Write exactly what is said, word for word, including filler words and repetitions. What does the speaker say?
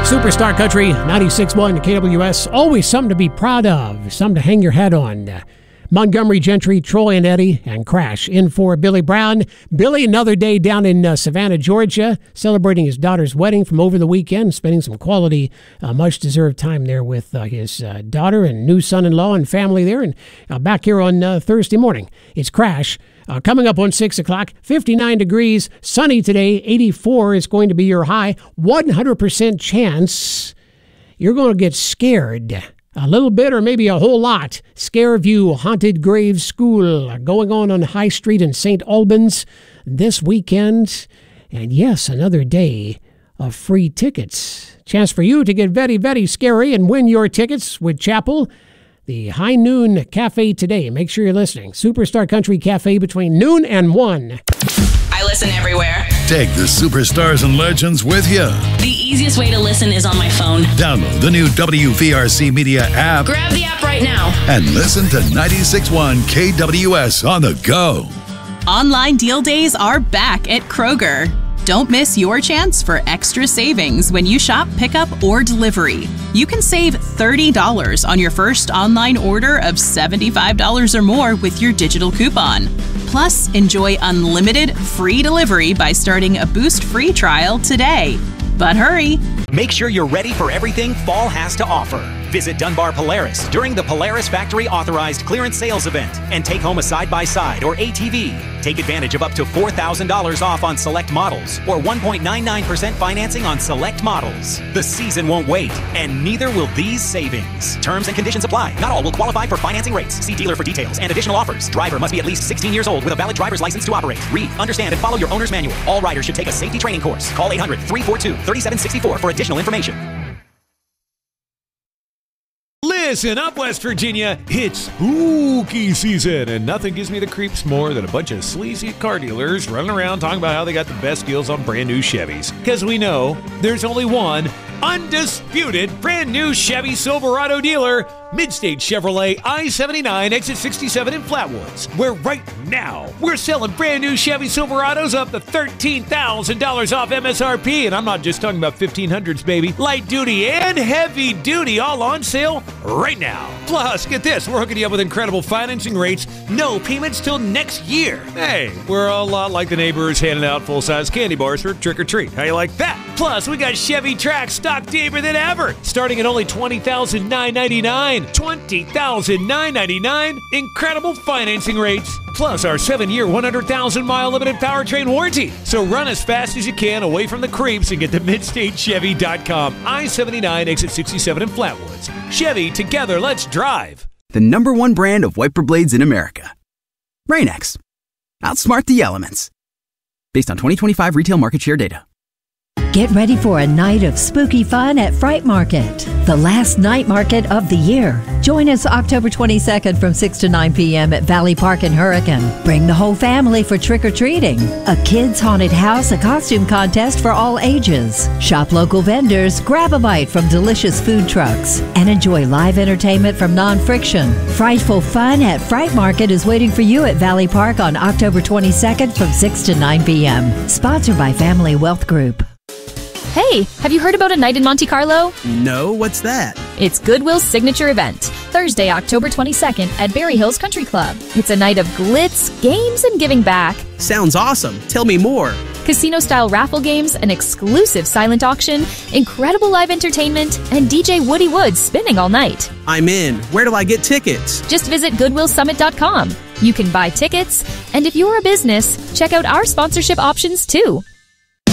Superstar Country, ninety-six point one K W S. Always something to be proud of, something to hang your hat on. Uh, Montgomery Gentry, Troy and Eddie, and Crash in for Billy Brown. Billy, another day down in uh, Savannah, Georgia, celebrating his daughter's wedding from over the weekend, spending some quality, uh, much-deserved time there with uh, his uh, daughter and new son-in-law and family there. And uh, back here on uh, Thursday morning, it's Crash. Uh, coming up on six o'clock, fifty-nine degrees, sunny today, eighty-four is going to be your high, one hundred percent chance you're going to get scared. A little bit or maybe a whole lot. Scareview Haunted Grave School going on on High Street in Saint Albans this weekend. And yes, another day of free tickets. Chance for you to get very, very scary and win your tickets with Chapel. The High Noon Cafe today. Make sure you're listening. Superstar Country Cafe between noon and one. I listen everywhere. Take the superstars and legends with you. The easiest way to listen is on my phone. Download the new W V R C Media app. Grab the app right now. And listen to ninety-six point one K W S on the go. Online deal days are back at Kroger. Don't miss your chance for extra savings when you shop pickup or delivery. You can save thirty dollars on your first online order of seventy-five dollars or more with your digital coupon. Plus, enjoy unlimited free delivery by starting a Boost free trial today. But hurry! Make sure you're ready for everything fall has to offer. Visit Dunbar Polaris during the Polaris Factory Authorized Clearance Sales Event and take home a side-by-side or A T V. Take advantage of up to four thousand dollars off on select models or one point nine nine percent financing on select models. The season won't wait, and neither will these savings. Terms and conditions apply. Not all will qualify for financing rates. See dealer for details and additional offers. Driver must be at least sixteen years old with a valid driver's license to operate. Read, understand, and follow your owner's manual. All riders should take a safety training course. Call eight hundred, three four two, three seven six four for additional information. Listen up, West Virginia. It's spooky season, and nothing gives me the creeps more than a bunch of sleazy car dealers running around talking about how they got the best deals on brand new Chevys. Because we know there's only one undisputed brand new Chevy Silverado dealer, Midstate Chevrolet I seventy-nine, exit sixty-seven in Flatwoods, where right now we're selling brand new Chevy Silverados up to thirteen thousand dollars off M S R P. And I'm not just talking about fifteen hundreds, baby. Light duty and heavy duty all on sale right now. Plus, get this, we're hooking you up with incredible financing rates, no payments till next year. Hey, we're a lot like the neighbors handing out full-size candy bars for trick-or-treat. How you like that? Plus, we got Chevy Trax stock deeper than ever, starting at only twenty thousand nine hundred ninety-nine dollars. twenty thousand nine hundred ninety-nine dollars. Incredible financing rates. Plus our seven-year, one hundred thousand mile limited powertrain warranty. So run as fast as you can away from the creeps and get to midstate chevy dot com. I seventy-nine, exit sixty-seven in Flatwoods. Chevy, together, let's drive. The number one brand of wiper blades in America. Rain-X. Outsmart the elements. Based on twenty twenty-five retail market share data. Get ready for a night of spooky fun at Fright Market, the last night market of the year. Join us October twenty-second from six to nine p.m. at Valley Park in Hurricane. Bring the whole family for trick-or-treating. A kids' haunted house, a costume contest for all ages. Shop local vendors, grab a bite from delicious food trucks, and enjoy live entertainment from Non-Friction. Frightful fun at Fright Market is waiting for you at Valley Park on October twenty-second from six to nine p.m. Sponsored by Family Wealth Group. Hey, have you heard about a night in Monte Carlo? No, what's that? It's Goodwill's signature event, Thursday, October twenty-second at Berry Hills Country Club. It's a night of glitz, games, and giving back. Sounds awesome. Tell me more. Casino-style raffle games, an exclusive silent auction, incredible live entertainment, and D J Woody Woods spinning all night. I'm in. Where do I get tickets? Just visit goodwill summit dot com. You can buy tickets, and if you're a business, check out our sponsorship options too.